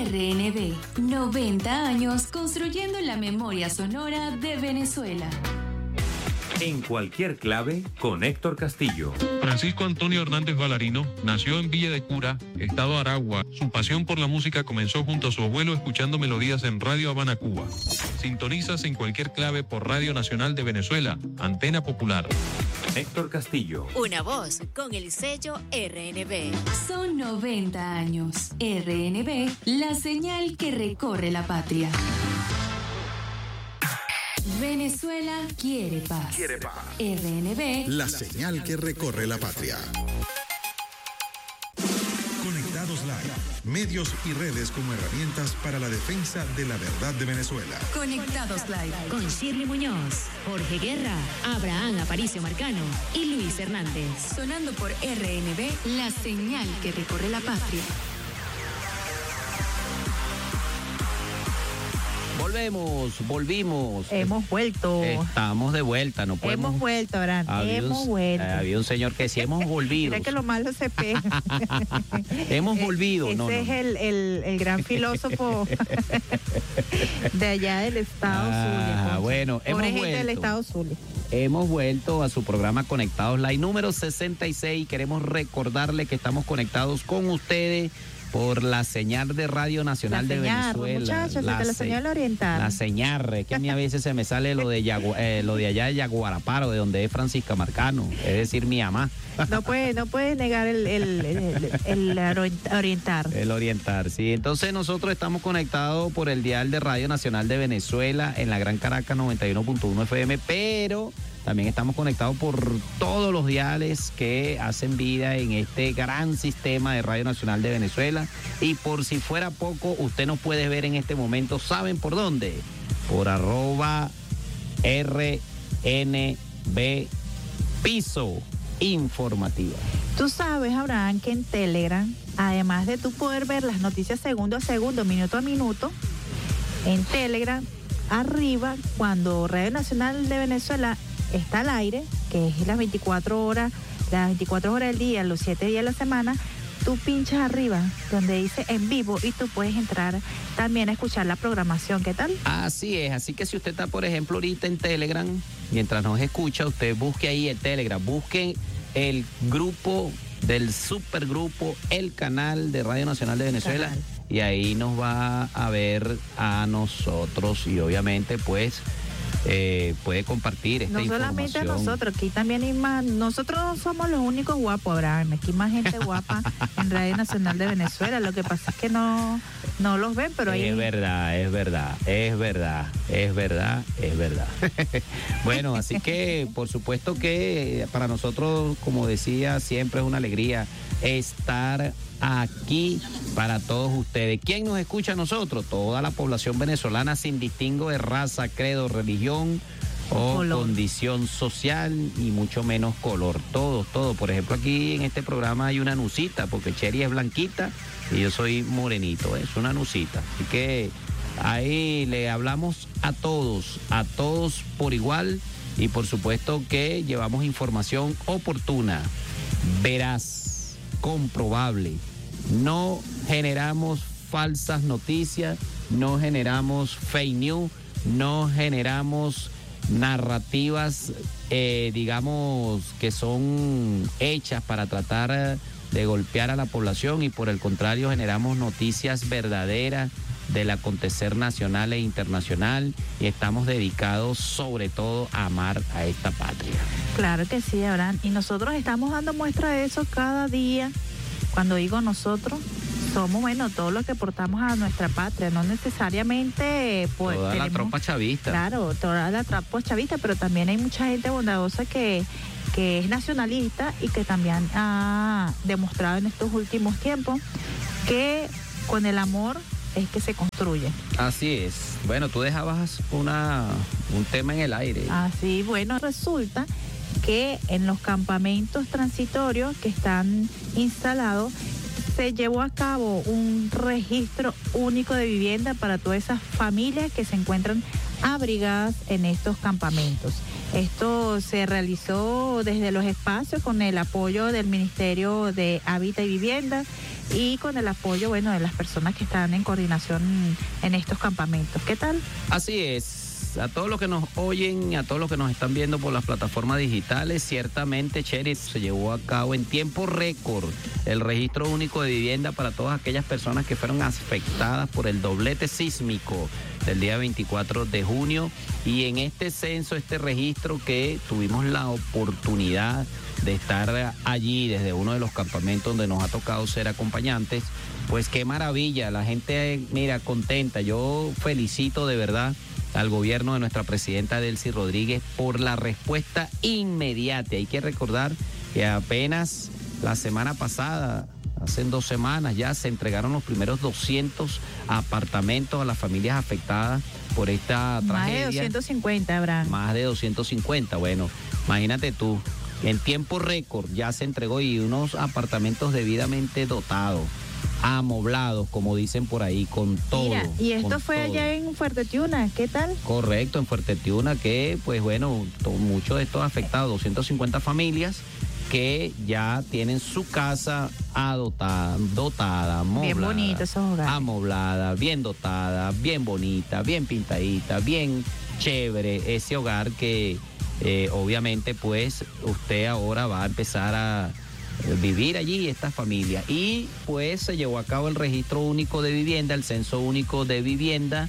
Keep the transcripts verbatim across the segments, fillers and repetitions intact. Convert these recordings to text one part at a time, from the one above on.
R N B, noventa años construyendo la memoria sonora de Venezuela. En cualquier clave, con Héctor Castillo. Francisco Antonio Hernández Valarino nació en Villa de Cura, estado Aragua. Su pasión por la música comenzó junto a su abuelo escuchando melodías en Radio Habana, Cuba. Sintonizas en cualquier clave por Radio Nacional de Venezuela, Antena Popular. Héctor Castillo. Una voz con el sello R N B. Son noventa años. R N B, la señal que recorre la patria. Venezuela quiere paz. Quiere paz. R N B, la señal que recorre la patria. Conectados Live. Medios y redes como herramientas para la defensa de la verdad de Venezuela. Conectados Live. Con Shirley Muñoz, Jorge Guerra, Abraham Aparicio Marcano y Luis Hernández. Sonando por R N B, la señal que recorre la patria. Volvemos, volvimos. Hemos vuelto. Estamos de vuelta, no podemos. Hemos vuelto, Abraham. Hemos un, vuelto. Eh, había un señor que decía, hemos volvido. Mira que lo malo se pega. Hemos volvido. Ese no, es no. El, el, el gran filósofo de allá del estado ah, Zulia. Bueno, hemos gente vuelto. del estado Zulia. Hemos vuelto a su programa Conectados Live número sesenta y seis. Queremos recordarle que estamos conectados con ustedes por la señal de Radio Nacional la de señal, Venezuela. Muchachos, la, la, la señal oriental. La señal, es que a mí a veces se me sale lo de, Yagu, eh, lo de allá de Yaguaraparo, de donde es Francisca Marcano, es decir, mi mamá. No puede, no puede negar el, el, el, el, el orientar. El orientar, sí. Entonces nosotros estamos conectados por el dial de Radio Nacional de Venezuela en la Gran Caracas noventa y uno punto uno F M, pero también estamos conectados por todos los diales que hacen vida en este gran sistema de Radio Nacional de Venezuela. Y por si fuera poco, usted nos puede ver en este momento, ¿saben por dónde? Por arroba R N B Piso Informativa. Tú sabes, Abraham, que en Telegram, además de tú poder ver las noticias segundo a segundo, minuto a minuto, en Telegram, arriba, cuando Radio Nacional de Venezuela está al aire, que es las veinticuatro horas, las veinticuatro horas del día, los siete días de la semana, tú pinchas arriba donde dice en vivo y tú puedes entrar también a escuchar la programación. ¿Qué tal? Así es, así que si usted está, por ejemplo, ahorita en Telegram, mientras nos escucha, usted busque ahí el Telegram, busque el grupo del supergrupo, el canal de Radio Nacional de Venezuela, canal. Y ahí nos va a ver a nosotros y obviamente pues Eh, puede compartir esta no información. No solamente a nosotros, aquí también hay más. Nosotros no somos los únicos guapos, Abraham. Aquí hay más gente guapa en Radio Nacional de Venezuela. Lo que pasa es que no, no los ven, pero ahí... Es verdad, es verdad, es verdad, es verdad, es verdad. Bueno, así que por supuesto que para nosotros, como decía, siempre es una alegría estar aquí para todos ustedes. ¿Quién nos escucha a nosotros? Toda la población venezolana sin distingo de raza, credo, religión o color, condición social y mucho menos color. Todos, todos. Por ejemplo, aquí en este programa hay una nucita, porque Cheri es blanquita y yo soy morenito, es una nucita. Así que ahí le hablamos a todos, a todos por igual y por supuesto que llevamos información oportuna, veraz, comprobable. No generamos falsas noticias, no generamos fake news, no generamos narrativas, eh, digamos, que son hechas para tratar de golpear a la población y por el contrario generamos noticias verdaderas del acontecer nacional e internacional y estamos dedicados sobre todo a amar a esta patria. Claro que sí, Abraham, y nosotros estamos dando muestra de eso cada día. Cuando digo nosotros, somos, bueno, todos los que portamos a nuestra patria, no necesariamente... Pues, toda tenemos, la tropa chavista. Claro, toda la tropa chavista, pero también hay mucha gente bondadosa que, que es nacionalista y que también ha demostrado en estos últimos tiempos que con el amor es que se construye. Así es. Bueno, tú dejabas una, un tema en el aire. Así, bueno, resulta que en los campamentos transitorios que están instalados se llevó a cabo un registro único de vivienda para todas esas familias que se encuentran abrigadas en estos campamentos. Esto se realizó desde los espacios con el apoyo del Ministerio de Hábitat y Vivienda, y con el apoyo, bueno, de las personas que están en coordinación en estos campamentos. ¿Qué tal? Así es. A todos los que nos oyen, a todos los que nos están viendo por las plataformas digitales, ciertamente, Cheri, se llevó a cabo en tiempo récord el registro único de vivienda para todas aquellas personas que fueron afectadas por el doblete sísmico del día veinticuatro de junio. Y en este censo, este registro que tuvimos la oportunidad de estar allí desde uno de los campamentos donde nos ha tocado ser acompañantes, pues qué maravilla, la gente, mira, contenta. Yo felicito de verdad al gobierno de nuestra presidenta Delcy Rodríguez por la respuesta inmediata. Hay que recordar que apenas la semana pasada, hace dos semanas ya, se entregaron los primeros doscientos apartamentos a las familias afectadas por esta tragedia. Más de doscientos cincuenta, Abraham. Más de doscientos cincuenta, bueno, imagínate tú, en tiempo récord ya se entregó, y unos apartamentos debidamente dotados, amoblados, como dicen por ahí, con todo. Mira, y esto fue todo. allá en Fuerte Tiuna, ¿qué tal? Correcto, en Fuerte Tiuna, que pues bueno, to- muchos de estos afectados, doscientas cincuenta familias que ya tienen su casa adotada, dotada, amoblada. Bien bonito esos hogares. Amoblada, bien dotada, bien bonita, bien pintadita, bien chévere ese hogar que eh, obviamente pues usted ahora va a empezar a vivir allí, esta familia. Y pues se llevó a cabo el registro único de vivienda, el censo único de vivienda,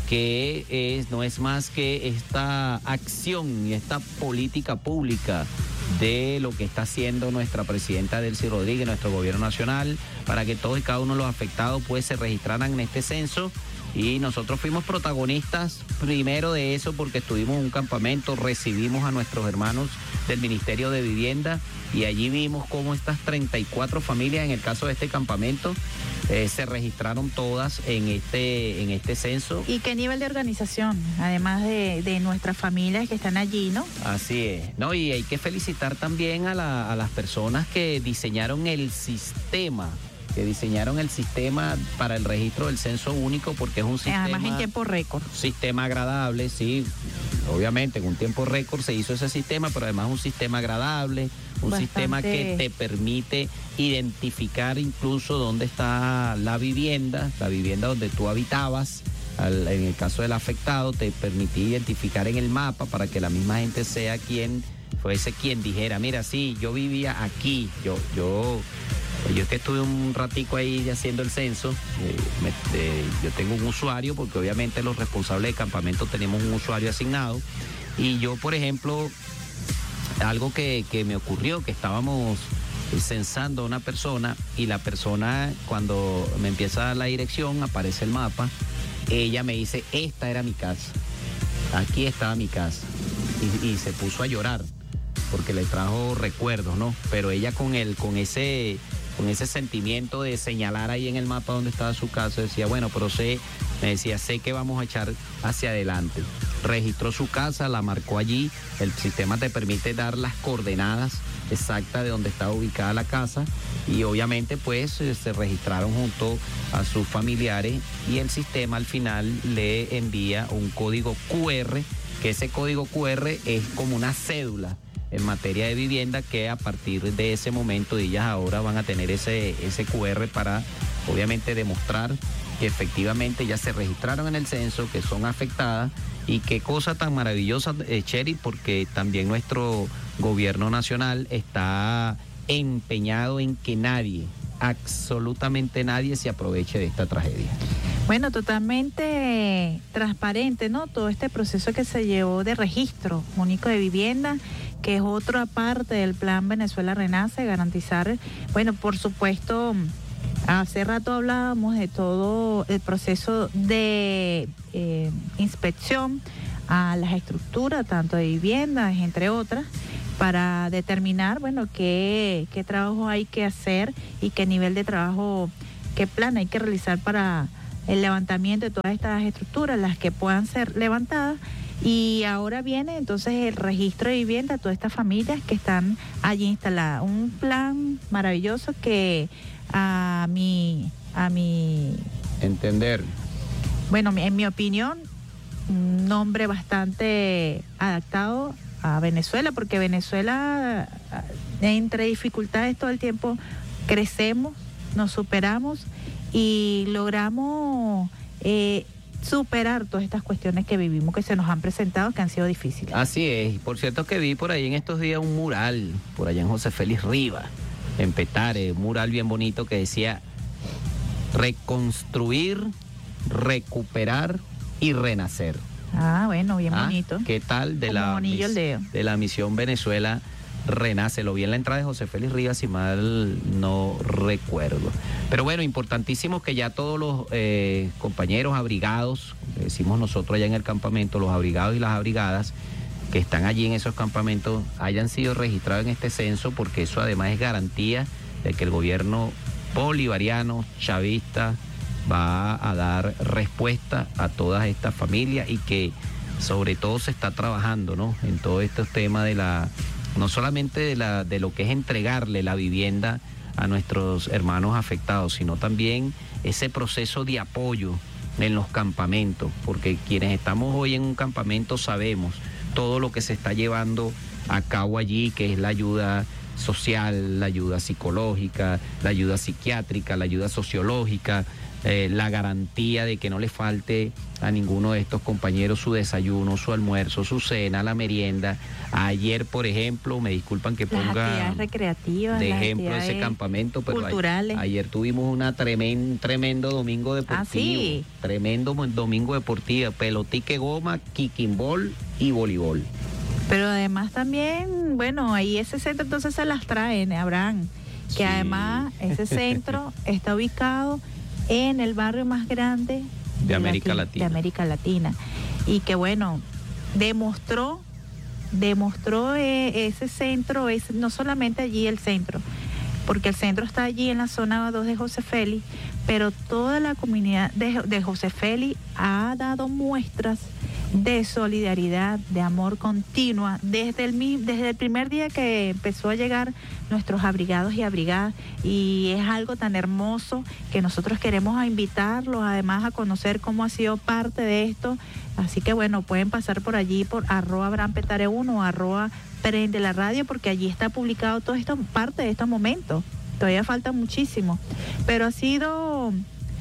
que es, no es más que esta acción y esta política pública de lo que está haciendo nuestra presidenta Delcy Rodríguez, nuestro gobierno nacional, para que todos y cada uno de los afectados pues se registraran en este censo. Y nosotros fuimos protagonistas primero de eso porque estuvimos en un campamento, recibimos a nuestros hermanos del Ministerio de Vivienda y allí vimos cómo estas treinta y cuatro familias, en el caso de este campamento, eh, se registraron todas en este, en este censo. ¿Y qué nivel de organización? Además de, de nuestras familias que están allí, ¿no? Así es, ¿no? Y hay que felicitar también a, la, a las personas que diseñaron el sistema, que diseñaron el sistema para el registro del censo único, porque es un sistema... Además en tiempo récord. Sistema agradable, sí, obviamente en un tiempo récord se hizo ese sistema, pero además un sistema agradable, un Bastante. sistema que te permite identificar incluso dónde está la vivienda, la vivienda donde tú habitabas. Al, en el caso del afectado, te permitía identificar en el mapa para que la misma gente sea quien fuese quien dijera, mira, sí, yo vivía aquí, yo, yo, yo es que estuve un ratico ahí haciendo el censo, eh, me, eh, yo tengo un usuario, porque obviamente los responsables de campamento tenemos un usuario asignado, y yo, por ejemplo, algo que, que me ocurrió, que estábamos censando a una persona, y la persona, cuando me empieza a dar la dirección, aparece el mapa, ella me dice, esta era mi casa, aquí estaba mi casa, y, y se puso a llorar, porque le trajo recuerdos, ¿no? Pero ella con el, con ese, con ese sentimiento de señalar ahí en el mapa donde estaba su casa, decía, bueno, pero sé, me decía, sé que vamos a echar hacia adelante. Registró su casa, la marcó allí, el sistema te permite dar las coordenadas exactas de donde estaba ubicada la casa, y obviamente pues se registraron junto a sus familiares, y el sistema al final le envía un código cu erre, que ese código cu erre es como una cédula en materia de vivienda, que a partir de ese momento ellas ahora van a tener ese, ese cu erre para obviamente demostrar que efectivamente ya se registraron en el censo, que son afectadas. Y qué cosa tan maravillosa, eh, Cheri, porque también nuestro gobierno nacional está empeñado en que nadie, absolutamente nadie, se aproveche de esta tragedia. Bueno, totalmente transparente, ¿no? Todo este proceso que se llevó de registro único de vivienda, que es otra parte del plan Venezuela Renace, garantizar, bueno, por supuesto, hace rato hablábamos de todo el proceso de eh, inspección a las estructuras, tanto de viviendas, entre otras, para determinar, bueno, qué, qué trabajo hay que hacer y qué nivel de trabajo, qué plan hay que realizar para el levantamiento de todas estas estructuras, las que puedan ser levantadas. Y ahora viene entonces el registro de vivienda a todas estas familias que están allí instaladas. Un plan maravilloso que a mi, a mi Entender. Bueno, en mi opinión, un nombre bastante adaptado a Venezuela, porque Venezuela, entre dificultades todo el tiempo, crecemos nos superamos y logramos eh, superar todas estas cuestiones que vivimos, que se nos han presentado, que han sido difíciles. Así es. Por cierto que vi por ahí en estos días un mural, por allá en José Félix Rivas, en Petare, un mural bien bonito que decía reconstruir, recuperar y renacer. Ah, bueno, bien ¿Ah? bonito. ¿Qué tal de Como la, anillo al dedo. de la misión Venezuela Renace? Lo vi en la entrada de José Félix Rivas, si mal no recuerdo. Pero bueno, importantísimo que ya todos los eh, compañeros abrigados, decimos nosotros allá en el campamento, los abrigados y las abrigadas que están allí en esos campamentos hayan sido registrados en este censo, porque eso además es garantía de que el gobierno bolivariano, chavista, va a dar respuesta a todas estas familias y que sobre todo se está trabajando, ¿no?, en todos estos temas de la, no solamente de la, de lo que es entregarle la vivienda a nuestros hermanos afectados, sino también ese proceso de apoyo en los campamentos, porque quienes estamos hoy en un campamento sabemos todo lo que se está llevando a cabo allí, que es la ayuda social, la ayuda psicológica, la ayuda psiquiátrica, la ayuda sociológica, eh, la garantía de que no le falte a ninguno de estos compañeros su desayuno, su almuerzo, su cena, la merienda. Ayer, por ejemplo, me disculpan que Las ponga actividades recreativas, de las ejemplo ese actividades campamento, pero culturales. Ayer, ayer tuvimos una tremen, tremendo domingo deportivo. Ah, sí. Tremendo domingo deportivo, pelotique goma, kicking ball y voleibol. Pero además también, bueno, ahí ese centro entonces se las traen, Abraham, que Sí. además ese centro está ubicado en el barrio más grande De América Lati- Latina. de América Latina, y que bueno, demostró, demostró eh, ese centro, es no solamente allí el centro, porque el centro está allí en la zona dos de José Félix, pero toda la comunidad de, de José Félix ha dado muestras de solidaridad, de amor continua, desde el, mi- desde el primer día que empezó a llegar nuestros abrigados y abrigadas, y es algo tan hermoso que nosotros queremos a invitarlos además a conocer cómo ha sido parte de esto. Así que bueno, pueden pasar por allí por arroba Abraham Petare uno o arroba Prende la Radio, porque allí está publicado todo esto, parte de estos momentos. Todavía falta muchísimo, pero ha sido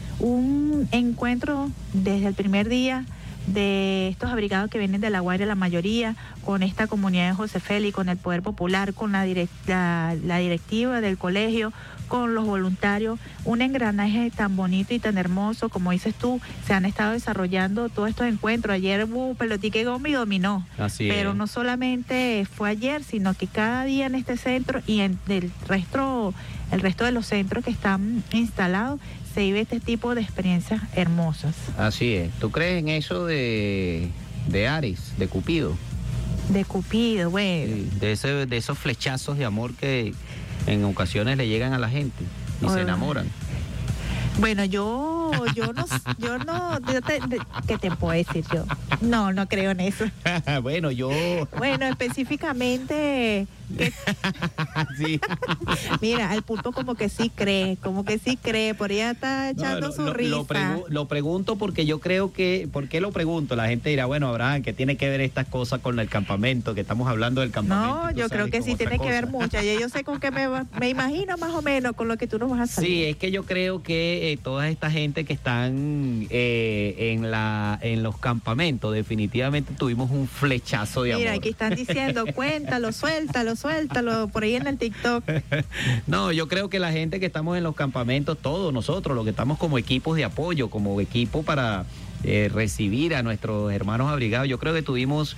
un encuentro desde el primer día de estos abrigados que vienen de La Guaira, la mayoría, con esta comunidad de José Félix, con el Poder Popular, con la, direct, la, la directiva del colegio, con los voluntarios, un engranaje tan bonito y tan hermoso, como dices tú, se han estado desarrollando todos estos encuentros. Ayer hubo pelotique goma y dominó, Así pero es. no solamente fue ayer, sino que cada día en este centro y en el resto, el resto de los centros que están instalados, se vive este tipo de experiencias hermosas. Así es. ¿Tú crees en eso de, de Ares, de Cupido? De Cupido, bueno. Sí, de, ese, de esos flechazos de amor que en ocasiones le llegan a la gente y Oye. se enamoran. Bueno, yo, yo no, yo no, yo te- de- ¿qué te puedo decir yo? No, no creo en eso. Bueno, yo... Bueno, específicamente, que, sí. mira, al pulpo como que sí cree, como que sí cree, por ella está echando No, su lo, risa. Lo, pregu- lo pregunto porque yo creo que, ¿por qué lo pregunto? La gente dirá, bueno, Abraham, ¿qué tiene que ver estas cosas con el campamento? Que estamos hablando del campamento. No, y tú yo creo sales que con sí otra tiene que ver cosa. mucho. Ya yo sé con qué me, va- me imagino más o menos con lo que tú nos vas a salir. Sí, es que yo creo que eh, toda esta gente que están eh, en la en los campamentos, definitivamente tuvimos un flechazo de Mira, amor. aquí están diciendo, cuéntalo, suéltalo, suéltalo, por ahí en el TikTok. No, yo creo que la gente que estamos en los campamentos, todos nosotros, los que estamos como equipos de apoyo, como equipo para eh, recibir a nuestros hermanos abrigados, yo creo que tuvimos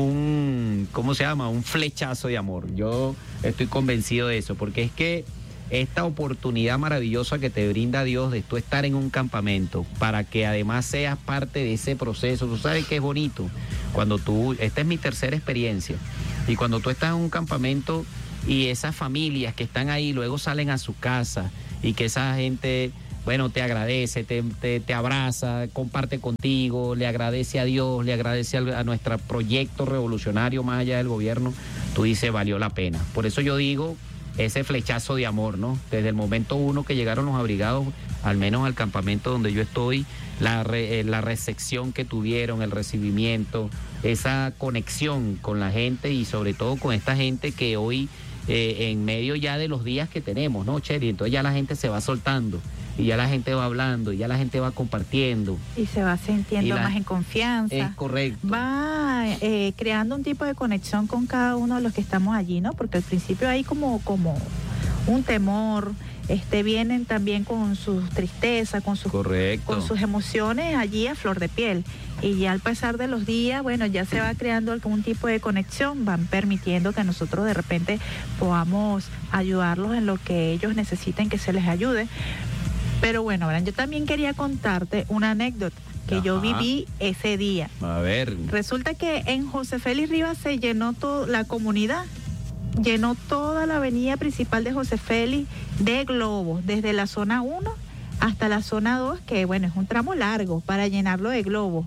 un, ¿cómo se llama? Un flechazo de amor. Yo estoy convencido de eso, porque es que esta oportunidad maravillosa que te brinda Dios de tú estar en un campamento, para que además seas parte de ese proceso. Tú sabes que es bonito cuando tú, esta es mi tercera experiencia, y cuando tú estás en un campamento y esas familias que están ahí luego salen a su casa y que esa gente, bueno, te agradece, te, te, te abraza, comparte contigo, le agradece a Dios, le agradece a, a nuestro proyecto revolucionario más allá del gobierno, tú dices, valió la pena. Por eso yo digo, ese flechazo de amor, ¿no? Desde el momento uno que llegaron los abrigados, al menos al campamento donde yo estoy, la, re, eh, la recepción que tuvieron, el recibimiento, esa conexión con la gente y sobre todo con esta gente que hoy eh, en medio ya de los días que tenemos, ¿no, Cheri? Entonces ya la gente se va soltando y ya la gente va hablando y ya la gente va compartiendo. Y se va sintiendo la, más en confianza. Es correcto. Va eh, creando un tipo de conexión con cada uno de los que estamos allí, ¿no? Porque al principio hay como, como un temor, este, vienen también con sus tristezas, con sus, con sus emociones allí a flor de piel. Y ya al pasar de los días, bueno, ya se va creando algún tipo de conexión, van permitiendo que nosotros de repente podamos ayudarlos en lo que ellos necesiten que se les ayude. Pero bueno, Abraham, yo también quería contarte una anécdota que Ajá. yo viví ese día. A ver. Resulta que en José Félix Rivas se llenó toda la comunidad, llenó toda la avenida principal de José Félix de globos, desde la zona uno hasta la zona dos, que bueno, es un tramo largo para llenarlo de globos.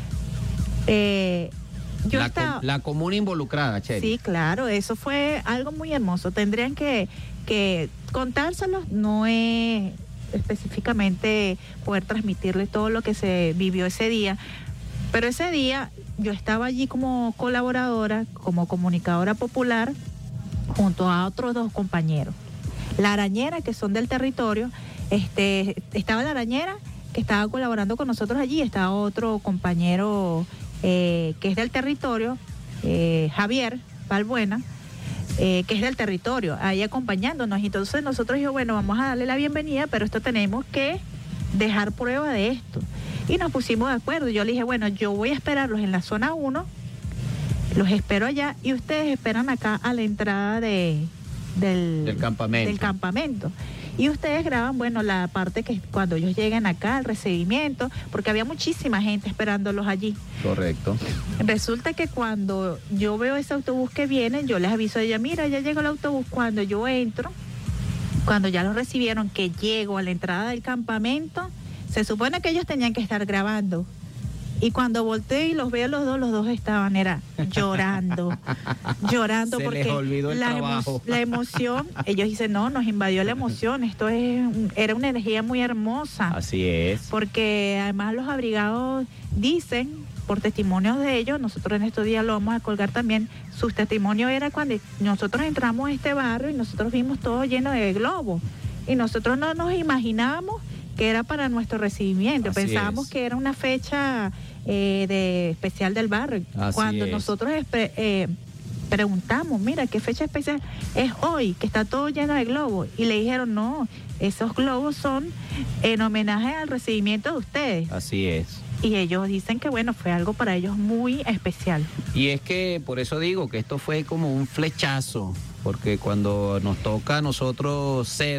Eh, yo la, estaba, com, la comuna involucrada, Cheri. Sí, claro, eso fue algo muy hermoso. Tendrían que, que contárselos, no es específicamente poder transmitirle todo lo que se vivió ese día, pero ese día yo estaba allí como colaboradora, como comunicadora popular, junto a otros dos compañeros. La Arañera, que son del territorio, este, estaba la Arañera, que estaba colaborando con nosotros allí, estaba otro compañero eh, que es del territorio, eh, Javier Valbuena, eh, que es del territorio, ahí acompañándonos. Y entonces nosotros dijimos, bueno, vamos a darle la bienvenida, pero esto tenemos que dejar prueba de esto. Y nos pusimos de acuerdo. Yo le dije, bueno, yo voy a esperarlos en la zona uno, los espero allá y ustedes esperan acá a la entrada de, del, del campamento. del campamento. Y ustedes graban, bueno, la parte que cuando ellos lleguen acá, el recibimiento, porque había muchísima gente esperándolos allí. Correcto. Resulta que cuando yo veo ese autobús que viene, yo les aviso a ella, mira, ya llegó el autobús. Cuando yo entro, cuando ya los recibieron, que llego a la entrada del campamento, se supone que ellos tenían que estar grabando. Y cuando volteé y los veo los dos, los dos estaban, era llorando, llorando. Se porque les olvidó el la, trabajo. emo la emoción, ellos dicen, no, nos invadió la emoción, esto es, era una energía muy hermosa. Así es. Porque además los abrigados dicen, por testimonios de ellos, nosotros en estos días lo vamos a colgar también, sus testimonios era cuando nosotros entramos a este barrio y nosotros vimos todo lleno de globos. Y nosotros no nos imaginábamos que era para nuestro recibimiento. Así Pensábamos es. que era una fecha eh, de especial del barrio. Así Cuando es. nosotros eh, preguntamos, mira, ¿qué fecha especial es hoy? Que está todo lleno de globos. Y le dijeron, no, esos globos son en homenaje al recibimiento de ustedes. Así es. Y ellos dicen que, bueno, fue algo para ellos muy especial. Y es que por eso digo que esto fue como un flechazo, porque cuando nos toca a nosotros ser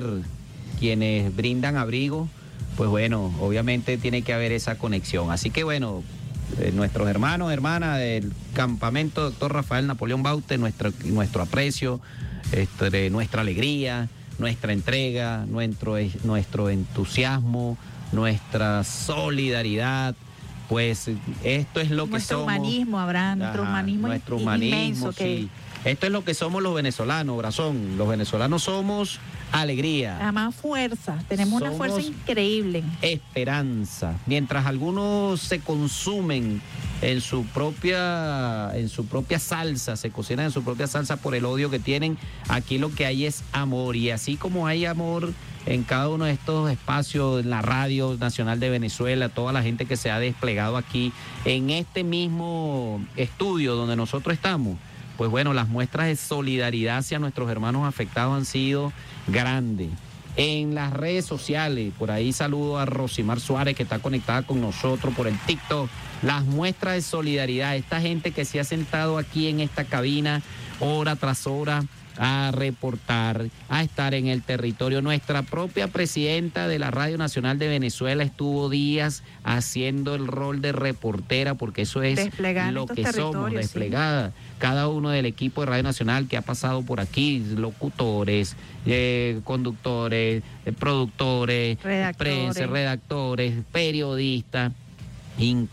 quienes brindan abrigo, pues bueno, obviamente tiene que haber esa conexión. Así que bueno, eh, nuestros hermanos, hermanas del campamento doctor Rafael Napoleón Baute, nuestro, nuestro aprecio, este, nuestra alegría, nuestra entrega, nuestro, nuestro entusiasmo, nuestra solidaridad. Pues esto es lo nuestro que somos. Humanismo, Abraham, nuestro Ajá, humanismo, nuestro in, humanismo, inmenso. sí. Que... Esto es lo que somos los venezolanos, Brazón. Los venezolanos somos alegría. Además fuerza, tenemos Somos una fuerza increíble. Esperanza. Mientras algunos se consumen en su propia, en su propia salsa, se cocinan en su propia salsa por el odio que tienen, aquí lo que hay es amor. Y así como hay amor en cada uno de estos espacios, en la Radio Nacional de Venezuela, toda la gente que se ha desplegado aquí en este mismo estudio donde nosotros estamos, pues bueno, las muestras de solidaridad hacia nuestros hermanos afectados han sido grandes. En las redes sociales, por ahí saludo a Rosimar Suárez, que está conectada con nosotros por el TikTok. Las muestras de solidaridad, esta gente que se ha sentado aquí en esta cabina hora tras hora a reportar, a estar en el territorio. Nuestra propia presidenta de la Radio Nacional de Venezuela estuvo días haciendo el rol de reportera, porque eso es lo que somos, desplegada. Sí. Cada uno del equipo de Radio Nacional que ha pasado por aquí, locutores, eh, conductores, eh, productores, redactores. prensa, redactores, periodistas.